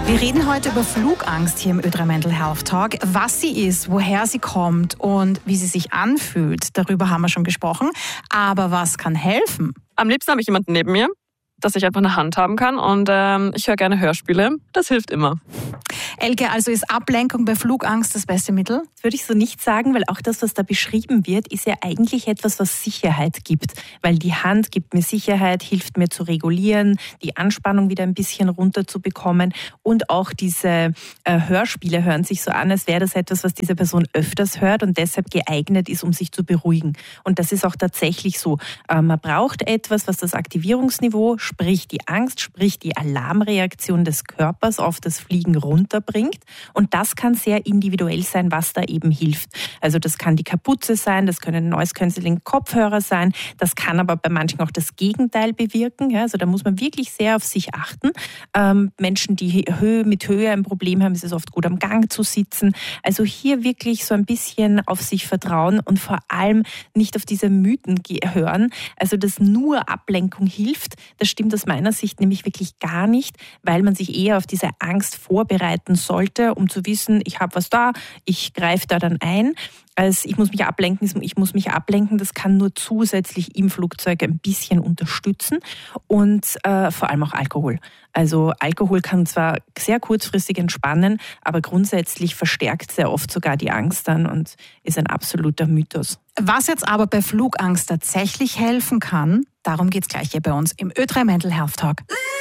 Wir reden heute über Flugangst hier im Ö3 Mental Health Talk. Was sie ist, woher sie kommt und wie sie sich anfühlt, darüber haben wir schon gesprochen. Aber was kann helfen? Am liebsten habe ich jemanden neben mir, dass ich einfach eine Hand haben kann und ich höre gerne Hörspiele. Das hilft immer. Elke, also ist Ablenkung bei Flugangst das beste Mittel? Das würde ich so nicht sagen, weil auch das, was da beschrieben wird, ist ja eigentlich etwas, was Sicherheit gibt. Weil die Hand gibt mir Sicherheit, hilft mir zu regulieren, die Anspannung wieder ein bisschen runterzubekommen. Und auch diese Hörspiele hören sich so an, als wäre das etwas, was diese Person öfters hört und deshalb geeignet ist, um sich zu beruhigen. Und das ist auch tatsächlich so. Man braucht etwas, was das Aktivierungsniveau, sprich die Angst, sprich die Alarmreaktion des Körpers auf das Fliegen runterbringt. Und das kann sehr individuell sein, was da eben hilft. Also das kann die Kapuze sein, das können Noise-Cancelling-Kopfhörer sein, das kann aber bei manchen auch das Gegenteil bewirken. Ja, also da muss man wirklich sehr auf sich achten. Menschen, die mit Höhe ein Problem haben, ist es oft gut, am Gang zu sitzen. Also hier wirklich so ein bisschen auf sich vertrauen und vor allem nicht auf diese Mythen hören. Also dass nur Ablenkung hilft, das stimmt aus meiner Sicht nämlich wirklich gar nicht, weil man sich eher auf diese Angst vorbereiten sollte, um zu wissen, ich habe was da, ich greife da dann ein. Also ich muss mich ablenken, das kann nur zusätzlich im Flugzeug ein bisschen unterstützen und vor allem auch Alkohol. Also Alkohol kann zwar sehr kurzfristig entspannen, aber grundsätzlich verstärkt sehr oft sogar die Angst dann und ist ein absoluter Mythos. Was jetzt aber bei Flugangst tatsächlich helfen kann, darum geht es gleich hier bei uns im Ö3 Mental Health Talk.